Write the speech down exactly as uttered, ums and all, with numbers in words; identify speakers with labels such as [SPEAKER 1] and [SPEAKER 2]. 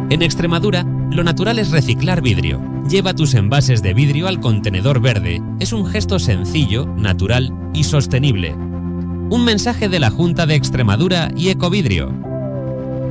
[SPEAKER 1] En Extremadura, lo natural es reciclar vidrio. Lleva tus envases de vidrio al contenedor verde. Es un gesto sencillo, natural y sostenible. Un mensaje de la Junta de Extremadura y Ecovidrio.